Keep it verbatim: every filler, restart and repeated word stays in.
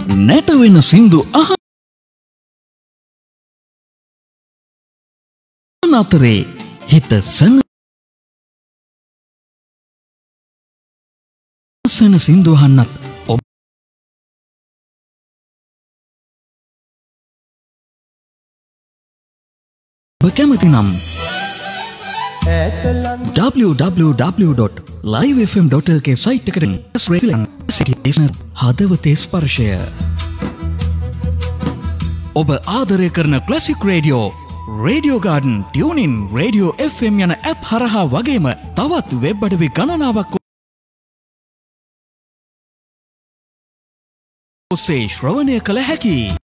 නැට වෙන සින්දු අහන අතරේ හිත සනසන සින්දු අහන්නත් ඔබ කැමති නම් w w w dot live f m dot l k site එකට හදවතේ ස්පර්ශය ඔබ ආදරය කරන classic radio radio garden tuning radio F M යන ඇප් හරහා වගේම තවත් වෙබ් අඩවි ගණනාවක් ඔස්සේ ශ්‍රවණය කළ හැකි